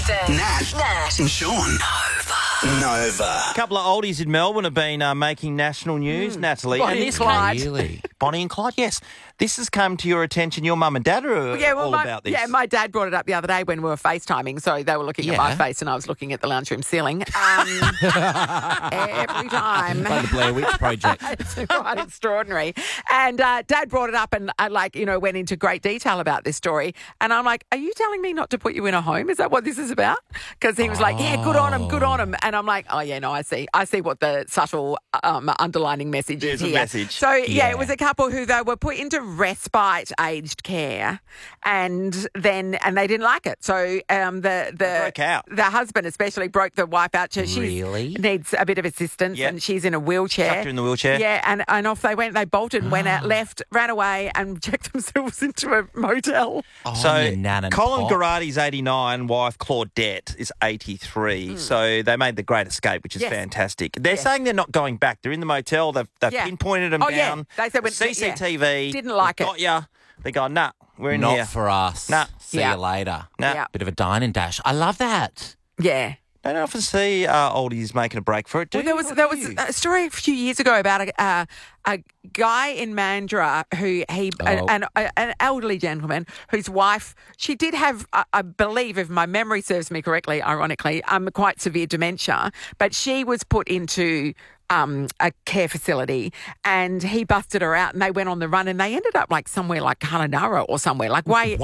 Nathan, Nat, and Sean. Nova. A couple of oldies in Melbourne have been making national news, Natalie. Bonnie and Clyde. Really? Bonnie and Clyde, yes. This has come to your attention. Your mum and dad are about this. Yeah, my dad brought it up the other day when we were FaceTiming, so they were looking at my face and I was looking at the lounge room ceiling. Every time. Like the Blair Witch Project. It's quite extraordinary. And Dad brought it up and went into great detail about this story. And I'm like, are you telling me not to put you in a home? Is that what this is about? Because he was like, yeah, good on him, good on him. And I'm like, oh, yeah, no, I see what the subtle underlining message is There's here. a message. So, it was a couple who they were put into respite aged care and they didn't like it. So broke out. the husband especially broke the wife out. She needs a bit of assistance and she's in a wheelchair. Chucked her in the wheelchair. Yeah, and off they went. They bolted, went out, left, ran away and checked themselves into a motel. Oh, so Colin Garati's 89, wife Claudette is 83. So they made the great escape, which is fantastic. They're saying they're not going back. They're in the motel. They've pinpointed them down. Yeah. They said CCTV. Didn't like it. Got ya. They go, nah, we're in Not here. for us. Nah. See you later. Nah. Yeah. Bit of a dine and dash. I love that. Yeah. Don't often see oldies making a break for it, do Well, there was a story a few years ago about a guy in Mandurah who an elderly gentleman whose wife, she did have, I believe, if my memory serves me correctly, ironically, quite severe dementia, but she was put into a care facility and he busted her out and they went on the run and they ended up like somewhere like Kununurra or somewhere like he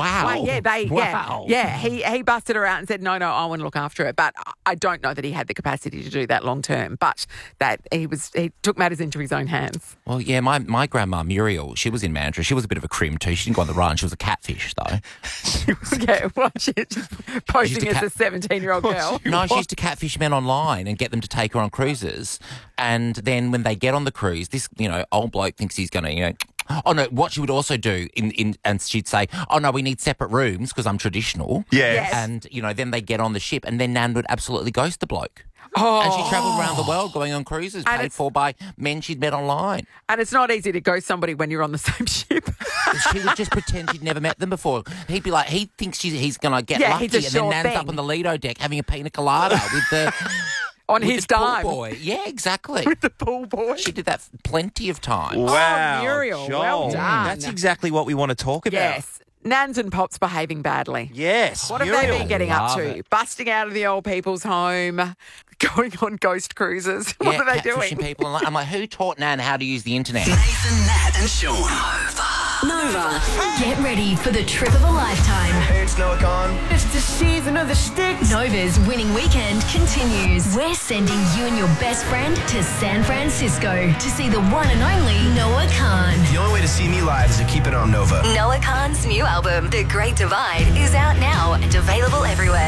busted her out and said no I want to look after her, but I don't know that he had the capacity to do that long term, but that he took matters into his own hands. Well, yeah, my grandma Muriel, she was in Mandurah. She was a bit of a crim too. She didn't go on the run. She was a catfish though. She's posing as a 17-year-old girl. No, she used to catfish men online and get them to take her on cruises. And then when they get on the cruise, this, old bloke thinks he's going to, oh, no, what she would also do, and she'd say, oh, no, we need separate rooms because I'm traditional. Yes. And, then they get on the ship and then Nan would absolutely ghost the bloke. Oh. And she travelled around the world going on cruises paid for by men she'd met online. And it's not easy to ghost somebody when you're on the same ship. She would just pretend she'd never met them before. He'd be like, he thinks he's going to get lucky, and then Nan's up on the Lido deck having a pina colada with the... On his dime. Pool boy. Yeah, exactly. With the pool boy. She did that plenty of times. Wow. Oh, Muriel, Joel. well done. That's exactly what we want to talk about. Yes. Nans and Pops behaving badly. Yes. What have they been getting up to? Busting out of the old people's home, going on ghost cruises. What are they doing? People. I'm like, who taught Nan how to use the internet? Nathan, Nat, and Sean. Nova. Get ready for the trip of a lifetime. Hey, it's Noah Khan. It's the season of the sticks. Nova's winning weekend continues. We're sending you and your best friend to San Francisco to see the one and only Noah Khan. The only way to see me live is to keep it on Nova. Noah Khan's new album, The Great Divide, is out now and available everywhere.